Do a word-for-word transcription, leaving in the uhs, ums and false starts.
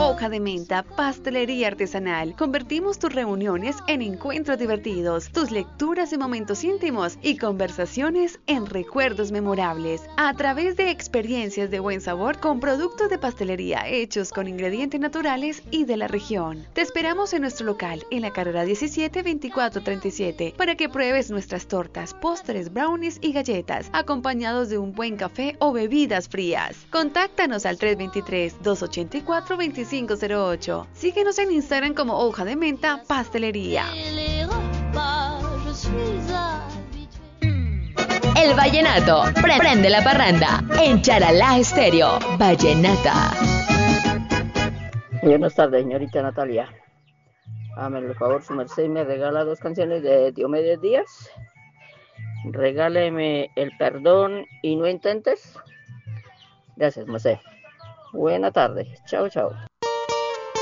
Hoja de Menta, pastelería artesanal. Convertimos tus reuniones en encuentros divertidos, tus lecturas en momentos íntimos y conversaciones en recuerdos memorables. A través de experiencias de buen sabor con productos de pastelería hechos con ingredientes naturales y de la región. Te esperamos en nuestro local en la carrera diecisiete veinticuatro treinta y siete para que pruebes nuestras tortas, postres, brownies y galletas, acompañados de un buen café o bebidas frías. Contáctanos al tres dos tres, dos ocho cuatro, dos cinco cero ocho. Síguenos en Instagram como Hoja de Menta Pastelería. El vallenato prende la parranda en Charalá Estéreo. Vallenata. Buenas tardes, señorita Natalia. Hágame el favor, su merced, me regala dos canciones de Diomedes Díaz. Regáleme El Perdón y No Intentes. Gracias, merced. Buena tarde. Chao, chao.